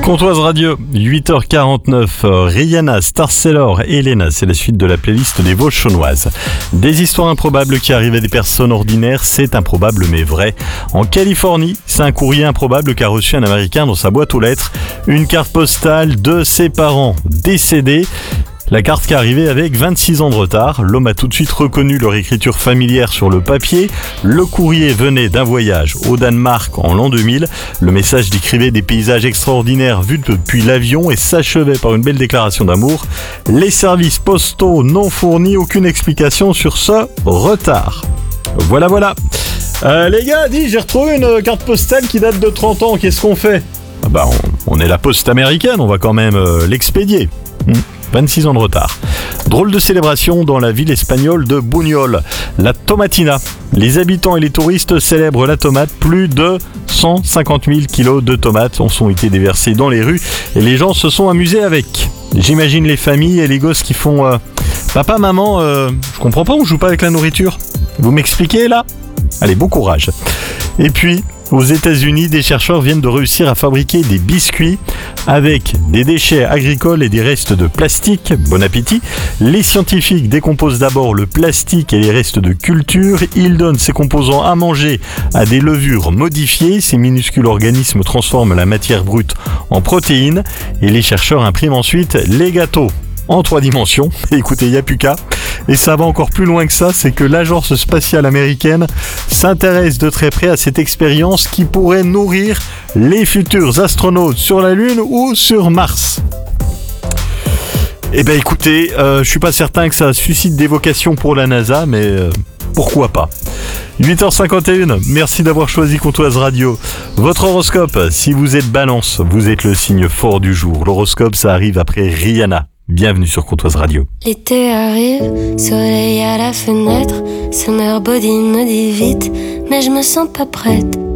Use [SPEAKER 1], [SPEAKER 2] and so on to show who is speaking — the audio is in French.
[SPEAKER 1] Comptoise Radio, 8h49, Rihanna, Star Sailor, Elena, c'est la suite de la playlist des Vosges chaunoises. Des histoires improbables qui arrivent à des personnes ordinaires, c'est improbable mais vrai. En Californie, c'est un courrier improbable qu'a reçu un Américain dans sa boîte aux lettres, une carte postale de ses parents décédés. La carte qui est arrivée avec 26 ans de retard. L'homme a tout de suite reconnu leur écriture familière sur le papier. Le courrier venait d'un voyage au Danemark en l'an 2000. Le message décrivait des paysages extraordinaires vus depuis l'avion et s'achevait par une belle déclaration d'amour. Les services postaux n'ont fourni aucune explication sur ce retard. Voilà. Les gars, j'ai retrouvé une carte postale qui date de 30 ans. Qu'est-ce qu'on fait ? On est la poste américaine, on va quand même l'expédier. 26 ans de retard. Drôle de célébration dans la ville espagnole de Buñol, la Tomatina. Les habitants et les touristes célèbrent la tomate. Plus de 150 000 kilos de tomates ont été déversés dans les rues et les gens se sont amusés avec. J'imagine les familles et les gosses qui font papa, maman, je comprends pas, on joue pas avec la nourriture. Vous m'expliquez là ? Allez, bon courage. Et puis, aux États-Unis, des chercheurs viennent de réussir à fabriquer des biscuits avec des déchets agricoles et des restes de plastique. Bon appétit. Les scientifiques décomposent d'abord le plastique et les restes de culture. Ils donnent ces composants à manger à des levures modifiées. Ces minuscules organismes transforment la matière brute en protéines et les chercheurs impriment ensuite les gâteaux en 3 dimensions. Écoutez, il n'y a plus qu'à. Et ça va encore plus loin que ça, c'est que l'agence spatiale américaine s'intéresse de très près à cette expérience qui pourrait nourrir les futurs astronautes sur la Lune ou sur Mars. Eh ben écoutez, je suis pas certain que ça suscite des vocations pour la NASA, mais pourquoi pas. 8h51, merci d'avoir choisi Comptoise Radio. Votre horoscope, si vous êtes Balance, vous êtes le signe fort du jour. L'horoscope, ça arrive après Rihanna. Bienvenue sur Comptoise Radio.
[SPEAKER 2] L'été arrive, soleil à la fenêtre, Summer Body me dit vite, mais je me sens pas prête.